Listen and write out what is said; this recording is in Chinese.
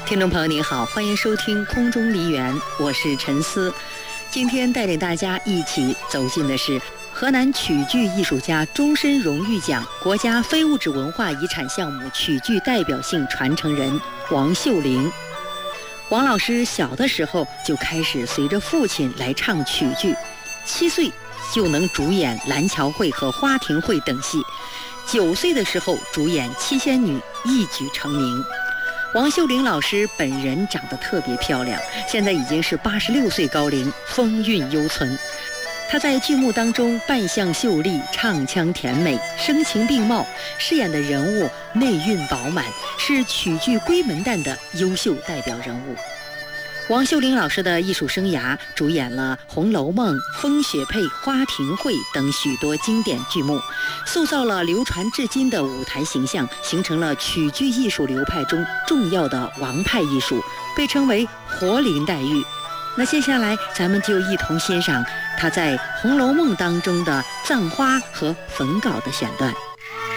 听众朋友您好，欢迎收听空中梨园，我是陈思。今天带领大家一起走进的是河南曲剧艺术家终身荣誉奖国家非物质文化遗产项目曲剧代表性传承人王秀玲。王老师小的时候就开始随着父亲来唱曲剧，7岁就能主演《蓝桥会》和《花亭会》等戏，9岁的时候主演《七仙女》，一举成名。王秀玲老师本人长得特别漂亮，现在已经是86岁高龄，风韵犹存。她在剧目当中扮相秀丽，唱腔甜美，声情并茂，饰演的人物内蕴饱满，是曲剧闺门旦的优秀代表人物。王秀玲老师的艺术生涯主演了《红楼梦》《风雪配》《花亭会》等许多经典剧目，塑造了流传至今的舞台形象，形成了曲剧艺术流派中重要的王派艺术，被称为活灵黛玉。那接下来咱们就一同欣赏她在《红楼梦》当中的葬花和焚稿的选段。